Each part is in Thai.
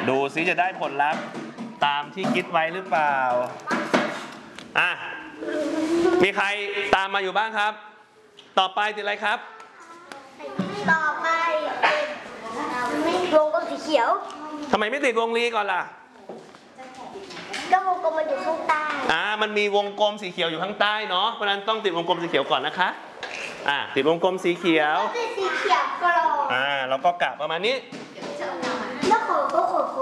ดูซิจะได้ผลลัพธ์ตามที่คิดไว้หรือเปล่ามีใครตามมาอยู่บ้างครับต่อไปติดอะไรครับต่อไปวงกลมสีเขียวทำไมไม่ติดวงรีก่อนล่ะก็วงกลมมันอยู่ข้างใต้มันมีวงกลมสีเขียวอยู่ข้างใต้เนาะเพราะนั้นต้องติดวงกลมสีเขียวก่อนนะคะติดวงกลมสีเขียวสีเขียวกรอบแล้วก็กะประมาณนี้แล้วโข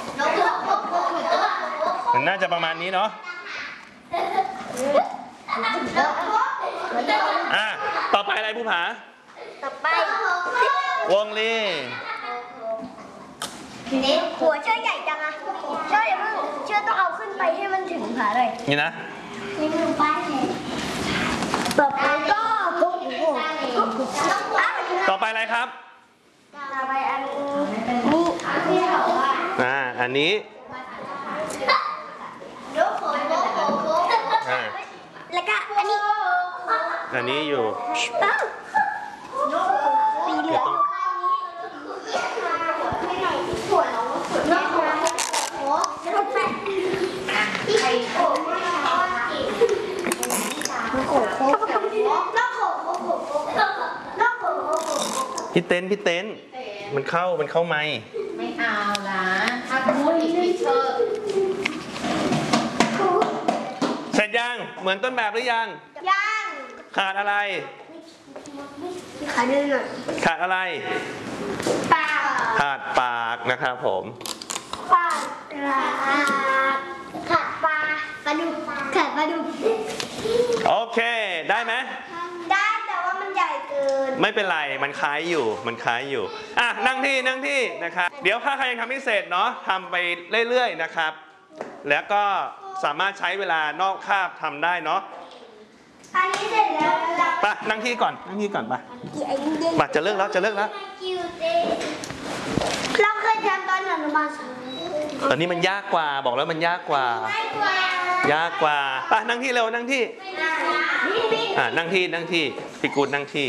มันน่าจะประมาณนี้เนาะต่อไปอะไรผู้ผาต่อไปวงรีหัวเชือกใหญ่จังอะเชือกอย่าเพิ่งเชือกต้องเอาขึ้นไปให้มันถึงขาเลยนี่นะนี่มือป้ายเลยต่อไปก็ต่อไปอะไรครับต่อไปอันนี้แล้วก็อันนี้อยู่สีเหลืองพี่เต้นมันเข้าไมค์ไม่เอาละถ้าพูดอีกทีเถอะเสร็จยังเหมือนต้นแบบหรือยังขาดอะไรขาดอะไรปากขาดปากนะครับผมปากขาดปลาดุกขาดปลาดุกโอเคได้ไหมได้แต่ว่ามันใหญ่เกินไม่เป็นไรมันคล้ายอยู่นั่งที่นะครับเดี๋ยวถ้าใครยังทำไม่เสร็จเนาะทำไปเรื่อยๆนะครับแล้วก็สามารถใช้เวลานอกคาบทำได้เนาะอันนี้เสร็จแล้วไปนั่งที่ก่อนไปจะเลิกแล้วเราเคยทำตอนอนุบาลตอนนี้มันยากกว่าบอกแล้วมันยากกว่าไปนั่งที่เร็วนั่งที่นั่งที่พี่กูดนั่งที่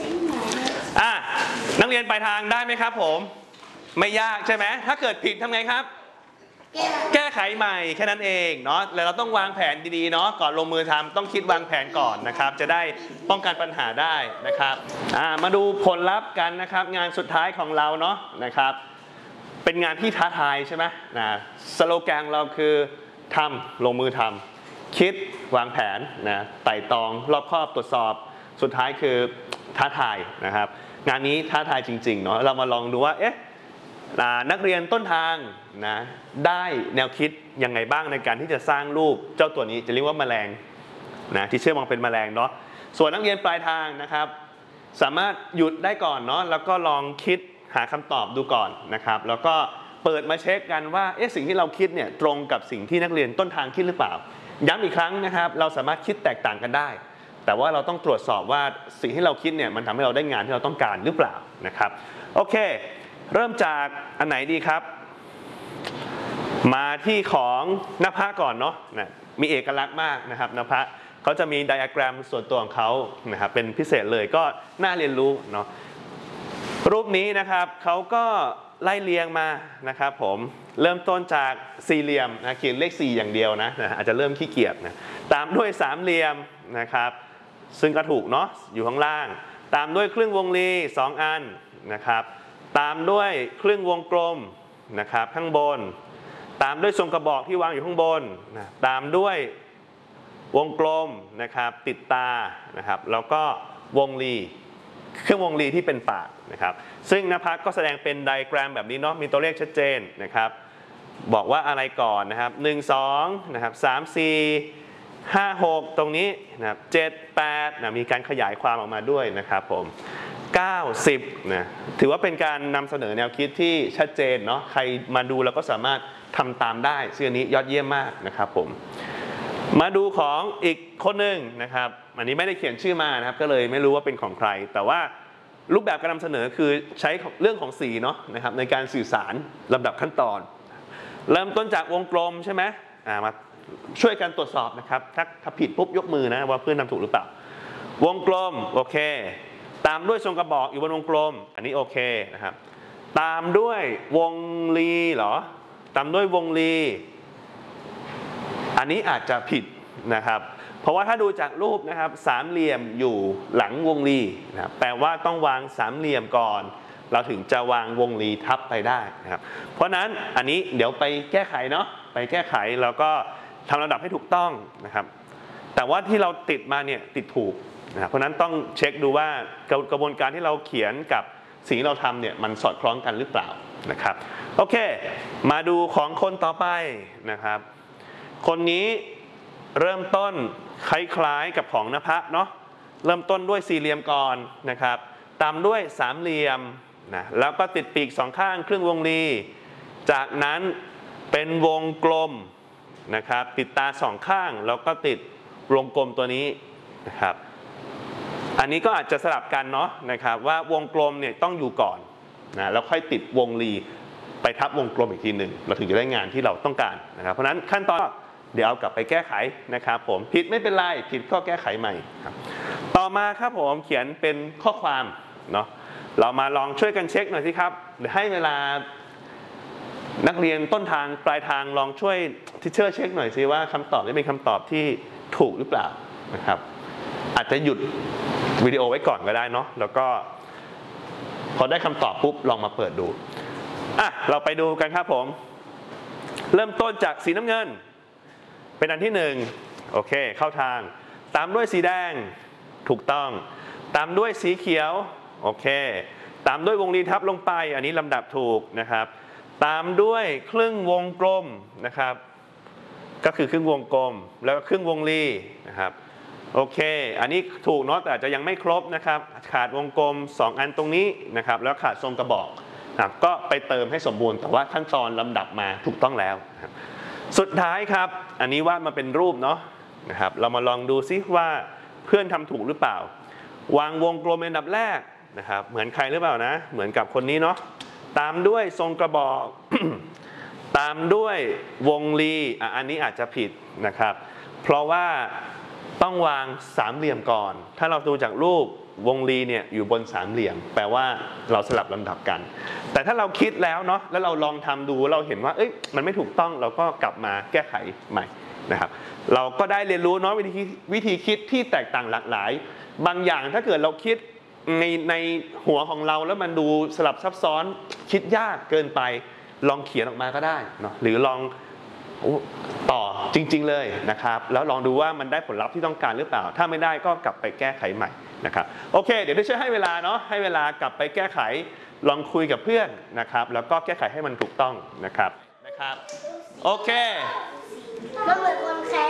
นักเรียนปลายทางได้ไหมครับผมไม่ยากใช่ไหมถ้าเกิดผิดทำไงครับแก้ไขใหม่แค่นั้นเองเนาะแล้วเราต้องวางแผนดีๆเนาะก่อนลงมือทำต้องคิดวางแผนก่อนนะครับจะได้ป้องกันปัญหาได้นะครับมาดูผลลัพธ์กันนะครับงานสุดท้ายของเราเนาะนะครับเป็นงานที่ท้าทายใช่ไหมสโลแกนเราคือทำลงมือทำคิดวางแผนไต่ตองรอบคอบตรวจสอบสุดท้ายคือท้าทายนะครับงานนี้ท้าทายจริงๆเนาะเรามาลองดูว่านักเรียนต้นทางได้แนวคิดยังไงบ้างในการที่จะสร้างรูปเจ้าตัวนี้จะเรียกว่าแมลงที่เชื่อมองเป็นแมลงเนาะส่วนนักเรียนปลายทางนะครับสามารถหยุดได้ก่อนเนาะแล้วก็ลองคิดหาคำตอบดูก่อนนะครับแล้วก็เปิดมาเช็คกันว่าสิ่งที่เราคิดเนี่ยตรงกับสิ่งที่นักเรียนต้นทางคิดหรือเปล่าย้ำอีกครั้งนะครับเราสามารถคิดแตกต่างกันได้แต่ว่าเราต้องตรวจสอบว่าสิ่งที่เราคิดเนี่ยมันทำให้เราได้งานที่เราต้องการหรือเปล่านะครับโอเคเริ่มจากอันไหนดีครับมาที่ของนภะก่อนเนาะมีเอกลักษณ์มากนะครับนภะเขาจะมีไดอะแกรมส่วนตัวของเขานะครับเป็นพิเศษเลยก็น่าเรียนรู้เนาะรูปนี้นะครับเขาก็ไล่เรียงมานะครับผมเริ่มต้นจากสี่เหลี่ยมเขียนเลข4อย่างเดียวนะอาจจะเริ่มขี้เกียจตามด้วยสามเหลี่ยมนะครับซึ่งก็ถูกเนาะอยู่ข้างล่างตามด้วยครึ่งวงรี2อันนะครับตามด้วยครึ่งวงกลมนะครับข้างบนตามด้วยทรงกระบอกที่วางอยู่ข้างบนตามด้วยวงกลมนะครับติดตานะครับแล้วก็วงรีเครื่องวงรีที่เป็นปากนะครับซึ่งนภะก็แสดงเป็นไดอะแกรมแบบนี้เนาะมีตัวเลขชัดเจนนะครับบอกว่าอะไรก่อนนะครับ1 2นะครับ3 4 5 6ตรงนี้นะครับ7 8มีการขยายความออกมาด้วยนะครับผม9 10ถือว่าเป็นการนำเสนอแนวคิดที่ชัดเจนเนาะใครมาดูแล้วก็สามารถทำตามได้ซึ่งอันนี้ยอดเยี่ยมมากนะครับผมมาดูของอีกคนหนึ่งนะครับอันนี้ไม่ได้เขียนชื่อมานะครับก็เลยไม่รู้ว่าเป็นของใครแต่ว่ารูปแบบการนำเสนอคือใช้เรื่องของสีเนาะนะครับในการสื่อสารลำดับขั้นตอนเริ่มต้นจากวงกลมใช่ไหมมาช่วยกันตรวจสอบนะครับถ้าผิดปุ๊บยกมือนะว่าเพื่อนทำถูกหรือเปล่าวงกลมโอเคตามด้วยทรงกระบอกอยู่บนวงกลมอันนี้โอเคนะครับตามด้วยวงรีเหรอตามด้วยวงรีอันนี้อาจจะผิดนะครับเพราะว่าถ้าดูจากรูปนะครับสามเหลี่ยมอยู่หลังวงรีนะครับแปลว่าต้องวางสามเหลี่ยมก่อนเราถึงจะวางวงรีทับไปได้นะครับเพราะนั้นอันนี้เดี๋ยวไปแก้ไขเนาะไปแก้ไขแล้วก็ทำลำดับให้ถูกต้องนะครับแต่ว่าที่เราติดมาเนี่ยติดถูกนะครับเพราะนั้นต้องเช็คดูว่ากระบวนการที่เราเขียนกับสิ่งที่เราทำเนี่ยมันสอดคล้องกันหรือเปล่านะครับโอเคมาดูของคนต่อไปนะครับคนนี้เริ่มต้นคล้ายๆกับของนภะเนาะเริ่มต้นด้วยสี่เหลี่ยมก่อนนะครับตามด้วยสามเหลี่ยมนะแล้วก็ติดปีกสองข้างครึ่งวงรีจากนั้นเป็นวงกลมนะครับติดตาสองข้างแล้วก็ติดวงกลมตัวนี้นะครับอันนี้ก็อาจจะสลับกันเนาะนะครับว่าวงกลมเนี่ยต้องอยู่ก่อนนะแล้วค่อยติดวงรีไปทับวงกลมอีกทีหนึ่งเราถึงจะได้งานที่เราต้องการนะครับเพราะฉะนั้นขั้นตอนเดี๋ยวเอากลับไปแก้ไขนะครับผมผิดไม่เป็นไรผิดก็แก้ไขใหม่ครับต่อมาครับผมเขียนเป็นข้อความเนาะเรามาลองช่วยกันเช็คหน่อยสิครับเดี๋ยวให้เวลานักเรียนต้นทางปลายทางลองช่วยทิเชอร์เช็คหน่อยสิว่าคำตอบนี้เป็นคำตอบที่ถูกหรือเปล่านะครับอาจจะหยุดวิดีโอไว้ก่อนก็ได้เนาะแล้วก็พอได้คำตอบปุ๊บลองมาเปิดดูเราไปดูกันครับผมเริ่มต้นจากสีน้ำเงินเป็นอันที่1โอเคเข้าทางตามด้วยสีแดงถูกต้องตามด้วยสีเขียวโอเคตามด้วยวงรีทับลงไปอันนี้ลำดับถูกนะครับตามด้วยครึ่งวงกลมนะครับก็คือครึ่งวงกลมแล้วก็ครึ่งวงรีนะครับโอเคอันนี้ถูกเนาะแต่อาจจะยังไม่ครบนะครับขาดวงกลม2อันตรงนี้นะครับแล้วขาดทรงกระบอกนะครับก็ไปเติมให้สมบูรณ์แต่ว่าขั้นตอนลำดับมาถูกต้องแล้วนะครับสุดท้ายครับอันนี้วาดมาเป็นรูปเนาะนะครับเรามาลองดูซิว่าเพื่อนทำถูกหรือเปล่าวางวงกลมเป็นอันดับแรกนะครับเหมือนใครหรือเปล่านะเหมือนกับคนนี้เนาะตามด้วยทรงกระบอก ตามด้วยวงรีอันนี้อาจจะผิดนะครับเพราะว่าต้องวางสามเหลี่ยมก่อนถ้าเราดูจากรูปวงรีเนี่ยอยู่บนสามเหลี่ยมแปลว่าเราสลับลำดับกันแต่ถ้าเราคิดแล้วเนาะแล้วเราลองทำดูเราเห็นว่ามันไม่ถูกต้องเราก็กลับมาแก้ไขใหม่นะครับเราก็ได้เรียนรู้เนาะวิธีคิดที่แตกต่างหลากหลายบางอย่างถ้าเกิดเราคิดในหัวของเราแล้วมันดูสลับซับซ้อนคิดยากเกินไปลองเขียนออกมาก็ได้เนาะหรือลองต่อจริงๆเลยนะครับแล้วลองดูว่ามันได้ผลลัพธ์ที่ต้องการหรือเปล่าถ้าไม่ได้ก็กลับไปแก้ไขใหม่นะครับโอเคเดี๋ยวช่วยให้เวลาเนาะให้เวลากลับไปแก้ไขลองคุยกับเพื่อนนะครับแล้วก็แก้ไขให้มันถูกต้องนะครับโอเคมันเหมือนคนแคะ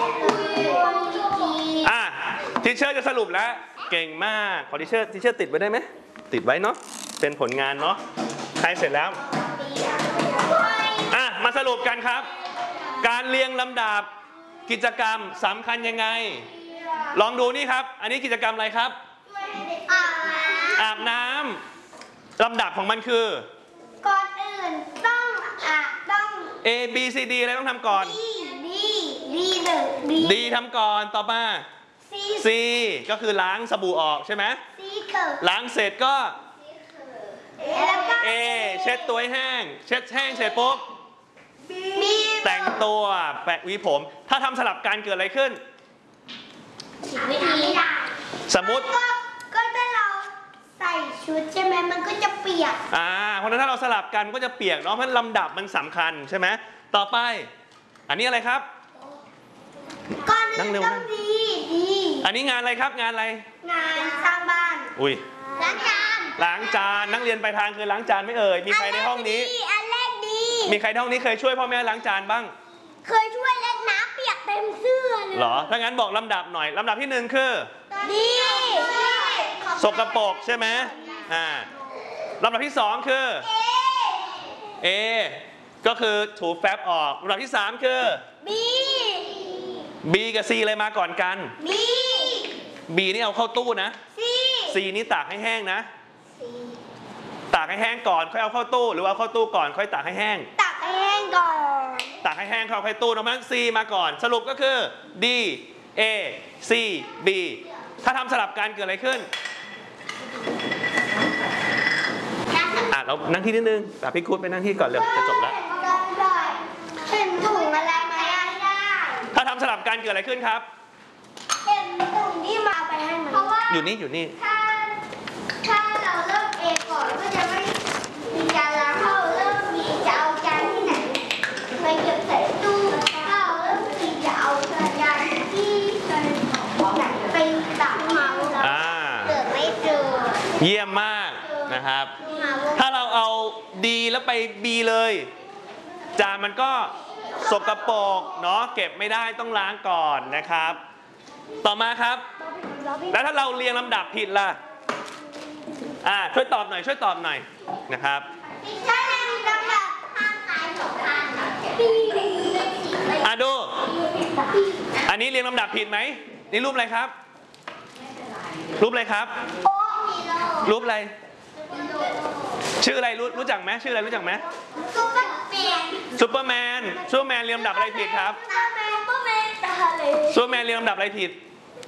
เลยทีเชอร์จะสรุปแล้วเก่งมากขอทีเชอร์ติดไว้ได้ไหมติดไว้เนาะเป็นผลงานเนาะใครเสร็จแล้วมาสรุปกันครับการเรียงลำดับกิจกรรมสำคัญยังไงลองดูนี่ครับอันนี้กิจกรรมอะไรครับอาบน้ำลำดับของมันคือก่อนอื่นต้อง A B C D อะไรต้องทำก่อน D ทำก่อนต่อมา C ก็คือล้างสบู่ออกใช่ไหมล้างเสร็จก็ A เช็ดตัวให้แห้งเช็ดแห้งเสร็จปุ๊บแต่งตัวแปะหวีผมถ้าทำสลับกันเกิดอะไรขึ้นวิธีสมมุติก็ถ้าเราใส่ชุดใช่ไหมมันก็จะเปียกเพราะฉะนั้นถ้าเราสลับกันก็จะเปียกเนาะเพราะลำดับมันสำคัญใช่ไหมต่อไปอันนี้อะไรครับก่อนนั่งเร็วดีอันนี้งานอะไรครับงานอะไรงานสร้างบ้านล้างจานนักเรียนไปทางคือล้างจานไม่เอ่ยมีใครในห้องนี้อันแรกดีมีใครในห้องนี้เคยช่วยพ่อแม่ล้างจานบ้างเคยช่วยเล่นน้ำเปียกเต็มเสื้อเลยเหรอถ้างั้นบอกลำดับหน่อยลำดับที่1คือดีสกปรกใช่ไหมลำดับที่2คือA ก็คือถูแฟบออกลำดับที่3คือ B กับ C อะไรมาก่อนกัน B นี่เอาเข้าตู้นะ C นี่ตากให้แห้งนะตากให้แห้งก่อนค่อยเอาเข้าตู้หรือเอาเข้าตู้ก่อนค่อยตากให้แห้งตากให้แห้งก่อนตากให้แห้งเข้าตู้เพราะฉะนั้น C มาก่อนสรุปก็คือ D A C B ถ้าทำสลับกันเกิดอะไรขึ้นเรานั่งที่นิดนึงพี่คูดไปนั่งที่ก่อนเร็วจะจบแล้วำสลับกันเกิดอะไรขึ้นครับเห็นตุ่มที่มาไปให้มันเพราะว่าอยู่นี่อยู่นี่ถ้าเราเริ่มเอก่อนก็จะไม่มีจานล้างถ้าเราเริ่มมีจะเอาจานที่ไหนไปเก็บใส่ตู้ถ้าเราเริ่มมีจะเอาจานที่ไหนไปตักมาแล้วอ่าเกิดไม่เจอเยี่ยมมากนะครับ ถ้าเราเอา D แล้วไป B เลยจานมันก็สกปรกเนาะเก็บไม่ได้ต้องล้างก่อนนะครับ ต่อมาครับ แล้วถ้าเราเรียงลำดับผิดล่ะช่วยตอบหน่อยนะครับถ้าเรียงลำดับข้างซ้ายสองข้างดู อันนี้เรียงลำดับผิดไหมนี่รูปอะไรครับ รูปอะไรครับโอ้มีโลรูปอะไร ชื่ออะไรรู้จักไหมชื่ออะไรรู้จักไหมซุปเปอร์แมนซูเปอร์แมนเรียงลำดับอะไรผิดครับซุปเปอร์แมนตาเลยซูเปอร์แมนเรียงลำดับอะไรผิด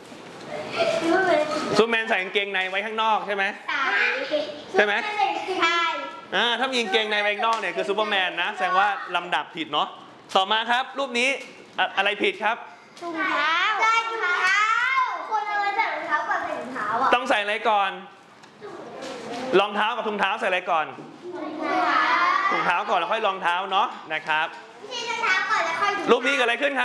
ซูเปอร์แมนใส่กางเกงในไว้ข้างนอกใช่ไหม ใช่ไหมใช่ถ้ามีกางเกงในไว้ข้างนอกเนี่ยคือซูเปอร์แมนนะแสดงว่าลำดับผิดเนาะต่อมาครับ รูปนี้อะไรผิดครับถุงเท้าใส่ถุงเท้าคนเอาไว้ใส่รองเท้าก่อนใส่ถุงเท้าอ่ะต้องใส่อะไรก่อนรองเท้ากับถุงเท้าใส่อะไรก่อนถุงเท้าก่อนแล้วค่อยรองเท้าเนาะนะครับที่รองเท้าก่อนแล้วค่อยรูปนี้เกิดอะไรขึ้นครับ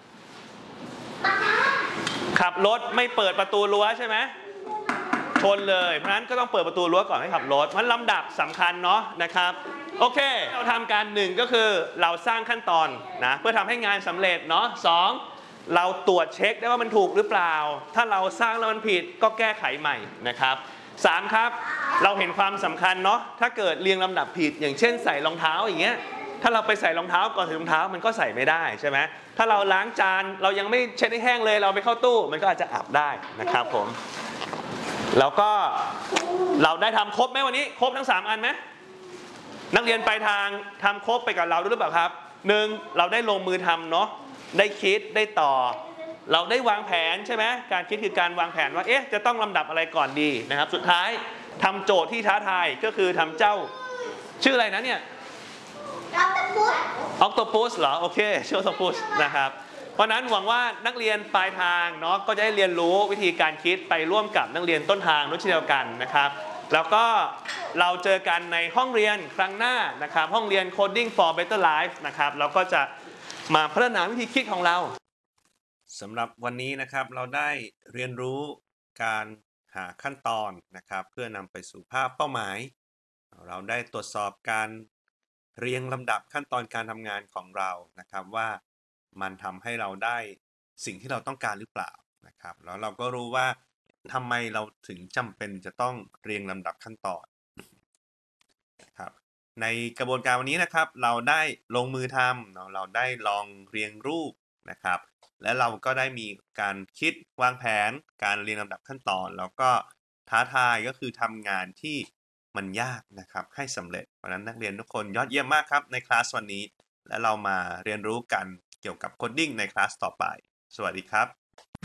ขับรถไม่เปิดประตูรั้วใช่ไหมชนเลยเพราะฉะนั้นก็ต้องเปิดประตูรั้วก่อนให้ขับรถมันลำดับสำคัญเนาะนะครับโอเคเราทำการหนึ่งก็คือเราสร้างขั้นตอนนะเพื่อทำให้งานสำเร็จเนาะสองเราตรวจเช็คได้ว่ามันถูกหรือเปล่าถ้าเราสร้างแล้วมันผิดก็แก้ไขใหม่นะครับสามครับเราเห็นความสำคัญเนาะถ้าเกิดเรียงลำดับผิดอย่างเช่นใส่รองเท้าอย่างเงี้ยถ้าเราไปใส่รองเท้าก่อนใส่รองเท้ามันก็ใส่ไม่ได้ใช่ไหมถ้าเราล้างจานเรายังไม่เช็ดให้แห้งเลยเราไปเข้าตู้มันก็อาจจะอับได้นะครับผมแล้วก็เราได้ทำครบไหมวันนี้ครบทั้ง3อันไหมนักเรียนไปทางทำครบไปกับเราด้วยหรือเปล่าครับหนึ่งเราได้ลงมือทำเนาะได้คิดได้ต่อเราได้วางแผนใช่ไหมการคิดคือการวางแผนว่าจะต้องลำดับอะไรก่อนดีนะครับสุดท้ายทำโจทย์ที่ท้าทายก็คือทำเจ้าชื่ออะไรนะเนี่ยออคโตปัสเหรอโอเคชื่อออคโตปัสนะครับเพราะนั้นหวังว่านักเรียนปลายทางเนาะก็จะได้เรียนรู้วิธีการคิดไปร่วมกับนักเรียนต้นทางด้วยเช่นเดียวกันนะครับแล้วก็เราเจอกันในห้องเรียนครั้งหน้านะครับห้องเรียน Coding for Better Life นะครับเราก็จะมาพัฒนาวิธีคิดของเราสำหรับวันนี้นะครับเราได้เรียนรู้การหาขั้นตอนนะครับเพื่อนำไปสู่ภาพเป้าหมายเราได้ตรวจสอบการเรียงลำดับขั้นตอนการทำงานของเรานะครับว่ามันทำให้เราได้สิ่งที่เราต้องการหรือเปล่านะครับแล้วเราก็รู้ว่าทำไมเราถึงจำเป็นจะต้องเรียงลำดับขั้นตอนนะครับในกระบวนการวันนี้นะครับเราได้ลงมือทำเราได้ลองเรียงรูปนะครับและเราก็ได้มีการคิดวางแผนการเรียงลำดับขั้นตอนแล้วก็ท้าทายก็คือทำงานที่มันยากนะครับให้สำเร็จเพราะฉะนั้นนักเรียนทุกคนยอดเยี่ยมมากครับในคลาสวันนี้และเรามาเรียนรู้กันเกี่ยวกับโคดดิ้งในคลาสต่อไปสวัสดีครับ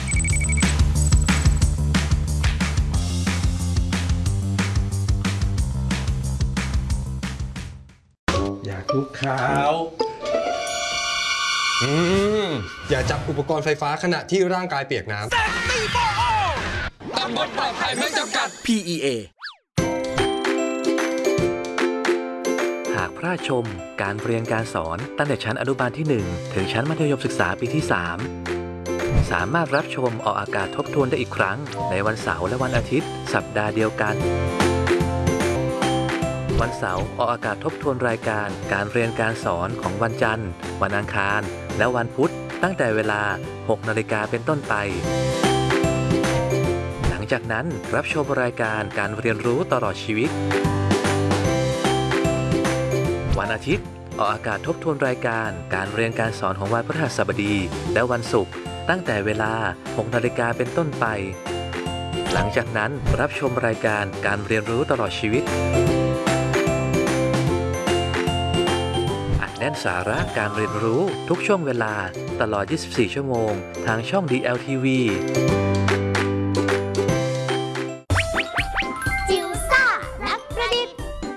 อยากรู้ข่าว อย่าจับอุปกรณ์ไฟฟ้าขณะที่ร่างกายเปียกน้ำตำบลปลอดภัยไม่จำกัด PEA หากพลาดชมการเรียนการสอนตั้งแต่ชั้นอนุบาลที่ 1 ถึงชั้นมัธยมศึกษาปีที่ 3 สามารถรับชมออกอากาศทบทวนได้อีกครั้งในวันเสาร์และวันอาทิตย์สัปดาห์เดียวกันวันเสาร์ออกอากาศทบทวนรายการการเรียนการสอนของวันจันทร์วันอังคารและวันพุธตั้งแต่เวลา 6 นาฬิกาเป็นต้นไปหลังจากนั้นรับชมรายการการเรียนรู้ตลอดชีวิตวันอาทิตย์ออกอากาศทบทวนรายการการเรียนการสอนของวันพฤหัสบดีและวันศุกร์ตั้งแต่เวลา 6 นาฬิกาเป็นต้นไปหลังจากนั้นรับชมรายการการเรียนรู้ตลอดชีวิตแน่นสาระการเรียนรู้ทุกช่วงเวลาตลอด 24 ชั่วโมงทางช่อง DLTV